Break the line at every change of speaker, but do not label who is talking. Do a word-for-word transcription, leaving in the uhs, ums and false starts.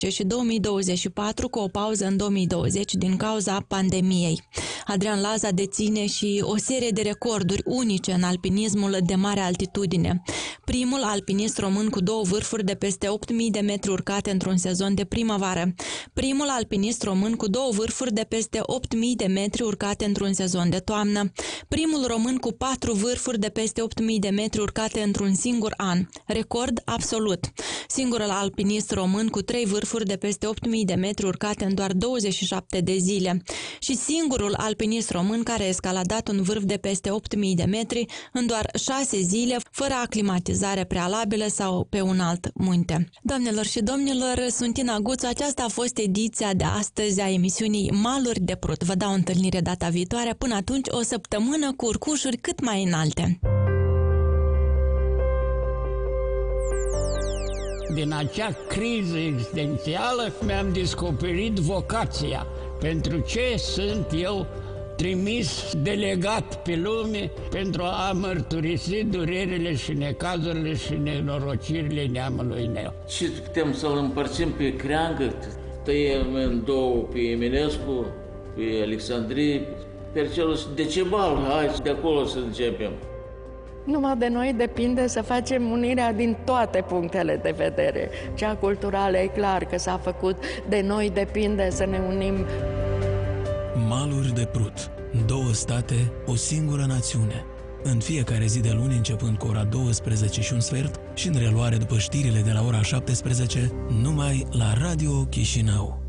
și două mii douăzeci și patru, cu o pauză în două mii douăzeci din cauza pandemiei. Adrian Laza deține și o serie de recorduri unice în alpinismul de mare altitudine. Primul alpinist român cu două vârfuri de peste opt mii de metri urcate într-un sezon de primăvară. Primul alpinist român cu două vârfuri de peste opt mii de metri urcate într-un sezon de toamnă. Primul român cu patru vârfuri de peste opt mii de metri urcate într-un singur an. Record absolut. Singurul alpinist român cu trei vârfuri de peste opt mii de metri urcate în doar douăzeci și șapte de zile. Și singurul alpinist român care a escaladat un vârf de peste opt mii de metri în doar șase zile, fără aclimatizare prealabilă sau pe un alt munte. Doamnelor și domnilor, sunt Ina Guțu. Aceasta a fost ediția de astăzi a emisiunii Maluri de Prut. Vă dau întâlnire data viitoare. Până atunci, o săptămână cu urcușuri cât mai înalte.
Din acea criză existențială mi-am descoperit vocația. Pentru ce sunt eu trimis, delegat pe lume pentru a mărturisi durerile și necazurile și nenorocirile neamului meu.
Și putem să-l împărțim pe creangă, tăiem în două pe Eminescu, pe Alexandrie, pe celul Decebal, hai de acolo să începem.
Numai de noi depinde să facem unirea din toate punctele de vedere. Cea culturală e clar că s-a făcut, de noi depinde să ne unim.
Maluri de Prut. Două state, o singură națiune. În fiecare zi de luni, începând cu ora douăsprezece și un sfert și în reluare după știrile de la ora șaptesprezece, numai la Radio Chișinău.